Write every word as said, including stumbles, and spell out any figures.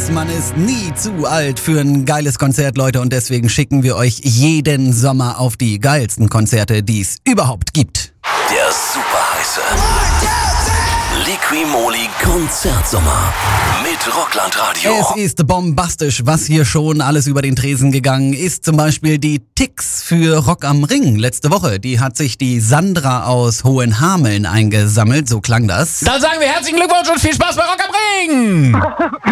man ist nie zu alt für ein geiles Konzert, Leute. Und deswegen schicken wir euch jeden Sommer auf die geilsten Konzerte, die es überhaupt gibt. Der super heiße Liqui-Moly Konzertsommer mit Rockland Radio. Es ist bombastisch, was hier schon alles über den Tresen gegangen ist. Zum Beispiel die Ticks für Rock am Ring letzte Woche. Die hat sich die Sandra aus Hohenhameln eingesammelt, so klang das. Dann sagen wir herzlichen Glückwunsch und viel Spaß bei Rock am Ring!